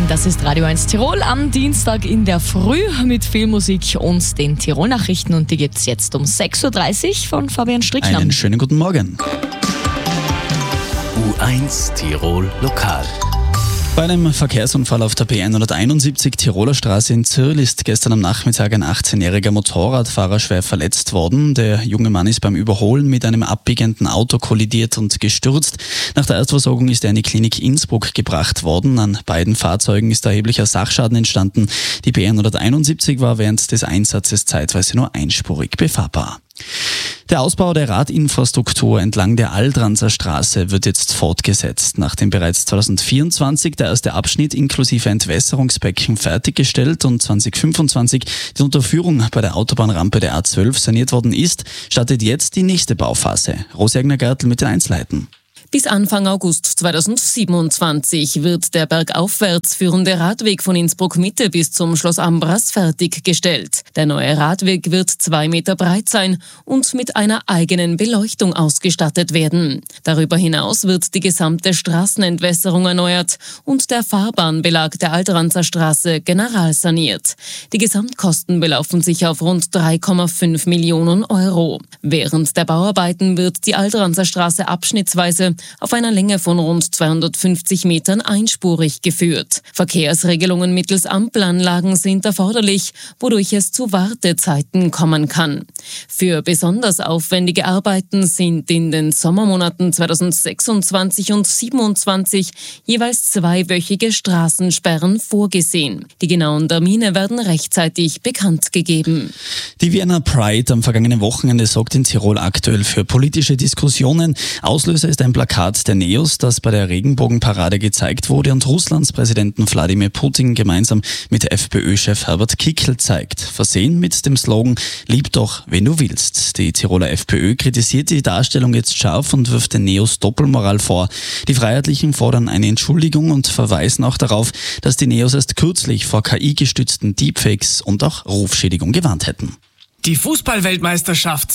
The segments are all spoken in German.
Das ist Radio 1 Tirol am Dienstag in der Früh mit viel Musik und den Tirol-Nachrichten. Und die gibt's jetzt um 6.30 Uhr von Fabian Strickland. Einen schönen guten Morgen. U1 Tirol Lokal. Bei einem Verkehrsunfall auf der B171 Tiroler Straße in Zirl ist gestern am Nachmittag ein 18-jähriger Motorradfahrer schwer verletzt worden. Der junge Mann ist beim Überholen mit einem abbiegenden Auto kollidiert und gestürzt. Nach der Erstversorgung ist er in die Klinik Innsbruck gebracht worden. An beiden Fahrzeugen ist erheblicher Sachschaden entstanden. Die B171 war während des Einsatzes zeitweise nur einspurig befahrbar. Der Ausbau der Radinfrastruktur entlang der Aldranzer Straße wird jetzt fortgesetzt. Nachdem bereits 2024 der erste Abschnitt inklusive Entwässerungsbecken fertiggestellt und 2025 die Unterführung bei der Autobahnrampe der A12 saniert worden ist, startet jetzt die nächste Bauphase. Rosi Egner-Gertl mit den Einzelheiten. Bis Anfang August 2027 wird der bergaufwärts führende Radweg von Innsbruck Mitte bis zum Schloss Ambras fertiggestellt. Der neue Radweg wird 2 Meter breit sein und mit einer eigenen Beleuchtung ausgestattet werden. Darüber hinaus wird die gesamte Straßenentwässerung erneuert und der Fahrbahnbelag der Aldranzer Straße generalsaniert. Die Gesamtkosten belaufen sich auf rund 3,5 Millionen Euro. Während der Bauarbeiten wird die Aldranzer Straße abschnittsweise auf einer Länge von rund 250 Metern einspurig geführt. Verkehrsregelungen mittels Ampelanlagen sind erforderlich, wodurch es zu Wartezeiten kommen kann. Für besonders aufwendige Arbeiten sind in den Sommermonaten 2026 und 2027 jeweils 2-wöchige Straßensperren vorgesehen. Die genauen Termine werden rechtzeitig bekannt gegeben. Die Vienna Pride am vergangenen Wochenende sorgt in Tirol aktuell für politische Diskussionen. Auslöser ist ein Plakat der NEOS, das bei der Regenbogenparade gezeigt wurde und Russlands Präsidenten Wladimir Putin gemeinsam mit FPÖ-Chef Herbert Kickl zeigt. Versehen mit dem Slogan "Lieb doch, wenn du willst". Die Tiroler FPÖ kritisiert die Darstellung jetzt scharf und wirft den NEOS Doppelmoral vor. Die Freiheitlichen fordern eine Entschuldigung und verweisen auch darauf, dass die NEOS erst kürzlich vor KI-gestützten Deepfakes und auch Rufschädigung gewarnt hätten. Die Fußballweltmeisterschaft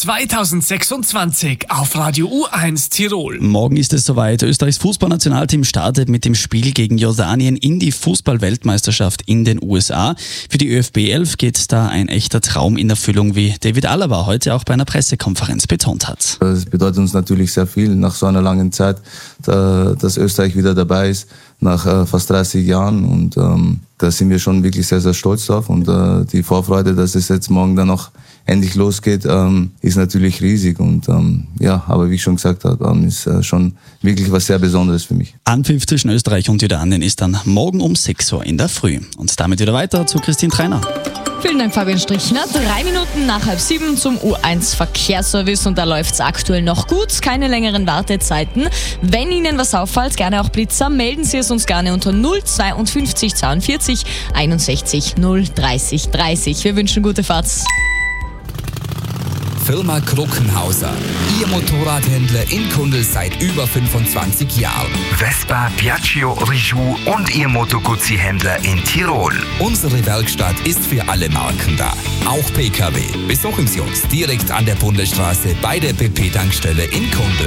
2026 auf Radio U1 Tirol. Morgen ist es soweit. Österreichs Fußballnationalteam startet mit dem Spiel gegen Jordanien in die Fußballweltmeisterschaft in den USA. Für die ÖFB-11 geht da ein echter Traum in Erfüllung, wie David Alaba heute auch bei einer Pressekonferenz betont hat. Es bedeutet uns natürlich sehr viel nach so einer langen Zeit, dass Österreich wieder dabei ist, nach fast 30 Jahren. Und da sind wir schon wirklich sehr, sehr stolz drauf. Und die Vorfreude, dass es jetzt morgen dann noch endlich losgeht, ist natürlich riesig. Und aber wie ich schon gesagt habe, ist schon wirklich was sehr Besonderes für mich. Anpfiff zwischen Österreich und Jordanien ist dann morgen um 6 Uhr in der Früh. Und damit wieder weiter zu Christine Treiner. Vielen Dank, Fabian Strichner. 3 Minuten nach 6:30 zum U1 Verkehrsservice und da läuft's aktuell noch gut. Keine längeren Wartezeiten. Wenn Ihnen was auffällt, gerne auch Blitzer, melden Sie es uns gerne unter 052 42 61 030 30. Wir wünschen gute Fahrt. Firma Kruckenhauser. Ihr Motorradhändler in Kundl seit über 25 Jahren. Vespa, Piaggio, Reju und Ihr Moto Guzzi-Händler in Tirol. Unsere Werkstatt ist für alle Marken da. Auch PKW. Besuchen Sie uns direkt an der Bundesstraße bei der BP-Tankstelle in Kundl.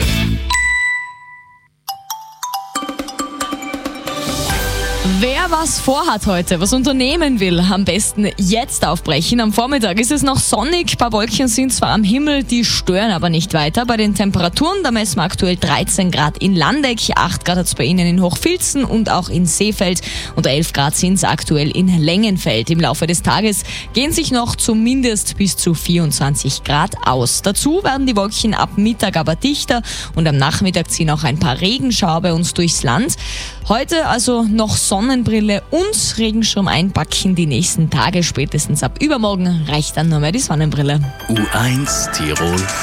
Wer was vorhat heute, was unternehmen will, am besten jetzt aufbrechen. Am Vormittag ist es noch sonnig, ein paar Wolken sind zwar am Himmel, die stören aber nicht weiter. Bei den Temperaturen, da messen wir aktuell 13 Grad in Landeck, 8 Grad hat es bei Ihnen in Hochfilzen und auch in Seefeld und 11 Grad sind es aktuell in Längenfeld. Im Laufe des Tages gehen sich noch zumindest bis zu 24 Grad aus. Dazu werden die Wolken ab Mittag aber dichter und am Nachmittag ziehen auch ein paar Regenschauer bei uns durchs Land. Heute also noch Sonnenbrille und Regenschirm einpacken. Die nächsten Tage, spätestens ab übermorgen, reicht dann nur mehr die Sonnenbrille. U1 Tirol